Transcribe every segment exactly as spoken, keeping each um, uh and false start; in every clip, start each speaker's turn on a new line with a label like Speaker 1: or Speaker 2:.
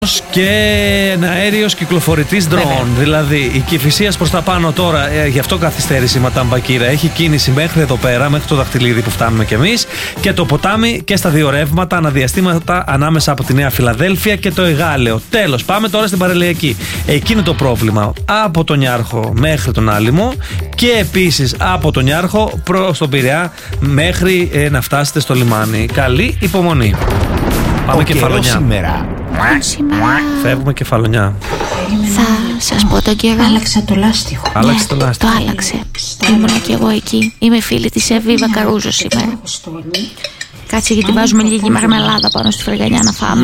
Speaker 1: Και ένα αέριος κυκλοφορητής ντρόουν. Δηλαδή η Κηφισίας προς τα πάνω τώρα, ε, γι' αυτό καθυστέρησε η Ματάμ Μπακύρα. Έχει κίνηση μέχρι εδώ πέρα, μέχρι το Δαχτυλίδι που φτάνουμε κι εμείς. Και το ποτάμι και στα δύο ρεύματα, αναδιαστήματα ανάμεσα από τη Νέα Φιλαδέλφια και το Εγάλεο. Τέλος, πάμε τώρα στην Παραλιακή. Εκείνο το πρόβλημα από τον Ιάρχο μέχρι τον Άλυμο και επίσης από τον Ιάρχο προς τον Πειραιά μέχρι ε, να φτάσετε στο λιμάνι. Καλή υπομονή. Πάμε Κεφαλονιά.
Speaker 2: Σήμερα.
Speaker 3: Σήμερα.
Speaker 1: Φεύγουμε Κεφαλονιά.
Speaker 3: Θα σας πω τον καιρό.
Speaker 4: Άλλαξα το λάστιχο.
Speaker 1: Άλλαξε το
Speaker 3: Ναι,
Speaker 1: λάστιχο.
Speaker 3: το άλλαξε. Ήμουνα κι εγώ εκεί. Είμαι φίλη της Εβίβα Καρούζο σήμερα. Κάτσε γιατί βάζουμε λίγη μαρμελάδα πάνω στη φρεγανιά να φάμε.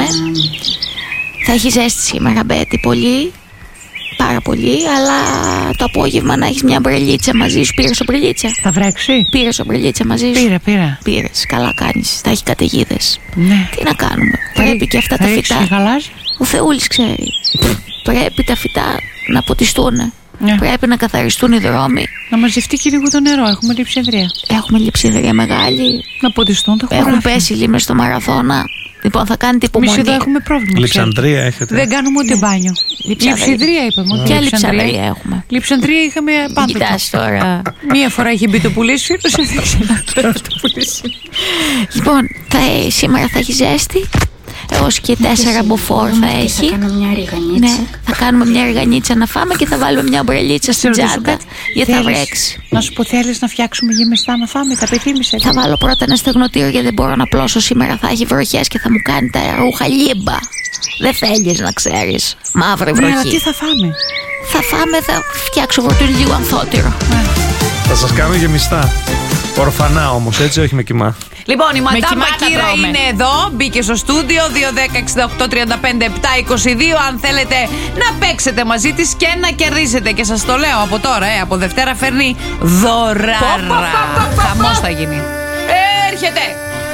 Speaker 3: Θα έχει ζέστη σήμερα, Μπέτη, πολύ. Πάρα πολύ, αλλά το απόγευμα να έχεις μια ομπρελίτσα μαζί σου. Πήρες ομπρελίτσα?
Speaker 4: Θα βρέξει.
Speaker 3: Πήρες ομπρελίτσα μαζί σου?
Speaker 4: Πήρα, πήρα.
Speaker 3: Πήρες, καλά κάνεις. Θα έχει καταιγίδες.
Speaker 4: Ναι.
Speaker 3: Τι να κάνουμε, πρέπει και αυτά τα φυτά.
Speaker 4: Γαλάζι.
Speaker 3: Ο Θεούλης ξέρει. Πρέπει τα φυτά να ποτιστούν.
Speaker 4: Ναι.
Speaker 3: Πρέπει να καθαριστούν οι δρόμοι.
Speaker 4: Να μαζευτεί και λίγο το νερό. Έχουμε λειψιδρία.
Speaker 3: Έχουμε λειψιδρία μεγάλη.
Speaker 4: Να ποτιστούν τα χωράφια.
Speaker 3: Έχουν πέσει λίμνες στο μαραθώνα. Λοιπόν, θα κάνετε υπομονή.
Speaker 4: Εμείς εδώ έχουμε πρόβλημα.
Speaker 1: Λειψανδρία έχετε?
Speaker 4: Δεν κάνουμε ούτε μπάνιο. Λειψιδρία είπαμε.
Speaker 3: Ποια λειψανδρία έχουμε?
Speaker 4: Λειψανδρία είχαμε πάντα.
Speaker 3: Κοιτάς τώρα.
Speaker 4: Μία φορά είχε μπει το πουλί σου, το σε το πουλί σου.
Speaker 3: Λοιπόν, θα, σήμερα θα έχει ζέστη. Έως και τέσσερα μποφόρ θα έχει.
Speaker 4: Θα κάνω μια ριγανίτσα.
Speaker 3: Ναι, θα κάνουμε μια ριγανίτσα να φάμε και θα βάλουμε μια ομπρελίτσα στην τσάντα γιατί θα βρέξει.
Speaker 4: Να σου πω, θέλεις να φτιάξουμε γεμιστά να φάμε? Τα επιθύμησα.
Speaker 3: Θα βάλω πρώτα ένα στεγνοτήριο γιατί δεν μπορώ να πλώσω σήμερα. Θα έχει βροχές και θα μου κάνει τα ρούχα λίμπα. Δεν θέλεις να ξέρεις. Μαύρη βροχή.
Speaker 4: Ναι, αλλά τι θα φάμε?
Speaker 3: Θα φάμε, θα φτιάξω βορτουλίου ανθότυρο.
Speaker 1: Θα σας κάνω γεμιστά. Ορφανά όμως, έτσι, όχι με κοιμά.
Speaker 4: Λοιπόν, η Ματάμ
Speaker 3: κοιμάτα
Speaker 4: Μπακύρα
Speaker 3: τρώμε.
Speaker 4: είναι εδώ. Μπήκε στο στούντιο δύο δέκα εξήντα οκτώ τριάντα πέντε επτά είκοσι δύο. Αν θέλετε να παίξετε μαζί της και να κερδίσετε. Και σας το λέω από τώρα, ε, από Δευτέρα φέρνει δωράρα. Χαμός θα γίνει. Έρχεται.